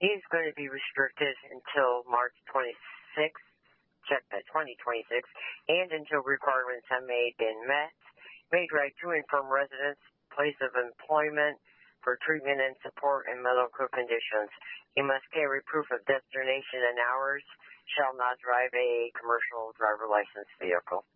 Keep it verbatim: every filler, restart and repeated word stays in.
He's going to be restricted until March twenty-sixth, check that, twenty twenty-six, and until requirements have made been met. May drive to and from residence, place of employment for treatment and support in medical conditions. He must carry proof of destination and hours. Shall not drive a commercial driver license vehicle.